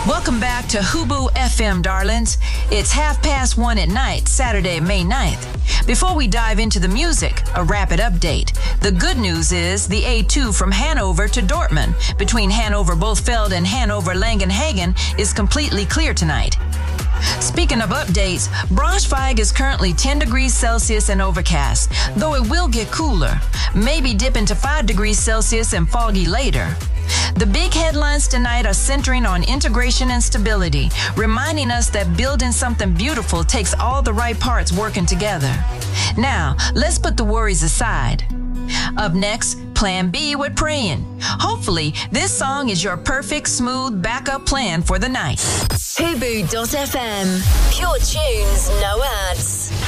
Welcome back to Hubu FM, darlings. It's 1:30 at night, Saturday, May 9th. Before we dive into the music, a rapid update. The good news is the A2 from Hanover to Dortmund between Hanover-Bothfeld and Hanover-Langenhagen is completely clear tonight. Speaking of updates, Braunschweig is currently 10 degrees Celsius and overcast, though it will get cooler, maybe dip into 5 degrees Celsius and foggy later. The big headlines tonight are centering on integration and stability, reminding us that building something beautiful takes all the right parts working together. Now, let's put the worries aside. Up next, Plan B with Praying. Hopefully, this song is your perfect, smooth backup plan for the night. Hubu.fm. Pure tunes, no ads.